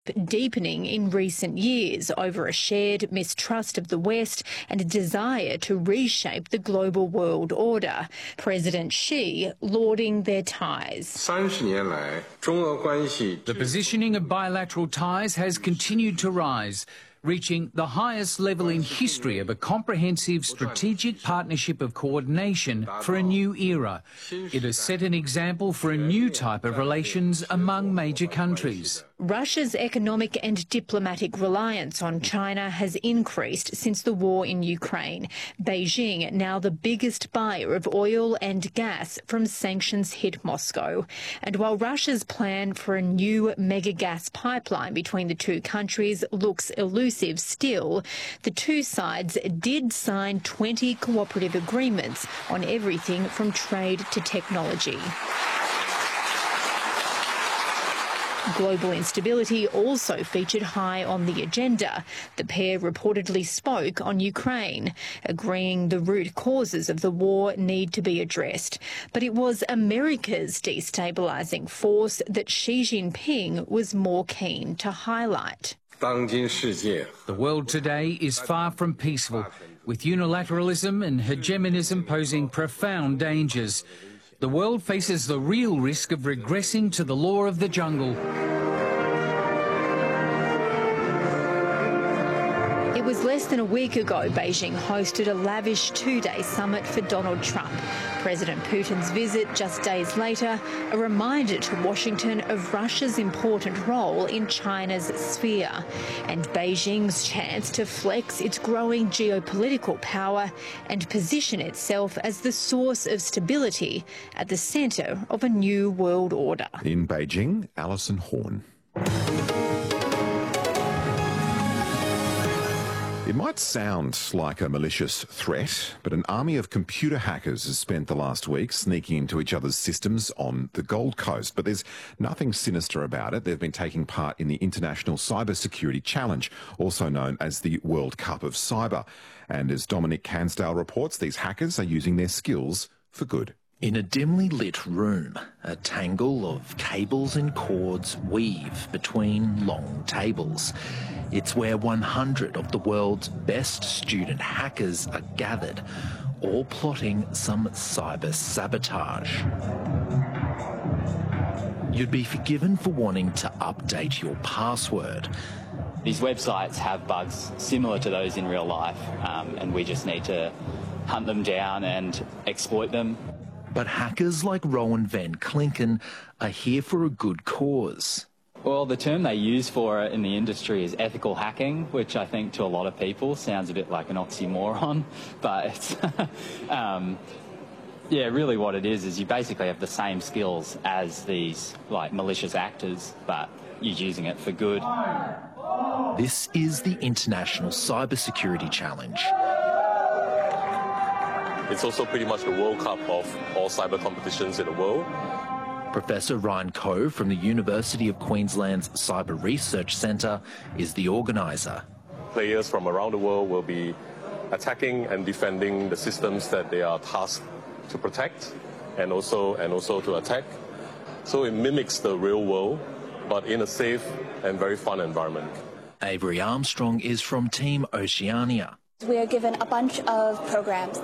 deepening in recent years over a shared mistrust of the West and a desire to reshape the global world order. President Xi lauding their ties. The positioning of bilateral ties has continued to rise, reaching the highest level in history of a comprehensive strategic partnership of coordination for a new era. It has set an example for a new type of relations among major countries. Russia's economic and diplomatic reliance on China has increased since the war in Ukraine. Beijing, now the biggest buyer of oil and gas from sanctions hit Moscow. And while Russia's plan for a new mega gas pipeline between the two countries looks elusive still, the two sides did sign 20 cooperative agreements on everything from trade to technology. Global instability also featured high on the agenda. The pair reportedly spoke on Ukraine, agreeing the root causes of the war need to be addressed. But it was America's destabilising force that Xi Jinping was more keen to highlight. The world today is far from peaceful, with unilateralism and hegemonism posing profound dangers. The world faces the real risk of regressing to the law of the jungle. It was less than a week ago Beijing hosted a lavish two-day summit for Donald Trump. President Putin's visit just days later, a reminder to Washington of Russia's important role in China's sphere and Beijing's chance to flex its growing geopolitical power and position itself as the source of stability at the centre of a new world order. In Beijing, Alison Horn. It might sound like a malicious threat, but an army of computer hackers has spent the last week sneaking into each other's systems on the Gold Coast. But there's nothing sinister about it. They've been taking part in the International Cybersecurity Challenge, also known as the World Cup of Cyber. And as Dominic Cansdale reports, these hackers are using their skills for good. In a dimly lit room, a tangle of cables and cords weave between long tables. It's where 100 of the world's best student hackers are gathered, all plotting some cyber sabotage. You'd be forgiven for wanting to update your password. These websites have bugs similar to those in real life, and we just need to hunt them down and exploit them. But hackers like Rowan Van Klinken are here for a good cause. Well, the term they use for it in the industry is ethical hacking, which I think to a lot of people sounds a bit like an oxymoron, but it's yeah, really what it is you basically have the same skills as these like malicious actors, but you're using it for good. This is the International Cybersecurity Challenge. It's also pretty much the World Cup of all cyber competitions in the world. Professor Ryan Coe from the University of Queensland's Cyber Research Centre is the organiser. Players from around the world will be attacking and defending the systems that they are tasked to protect and also to attack. So it mimics the real world, but in a safe and very fun environment. Avery Armstrong is from Team Oceania. We are given a bunch of programs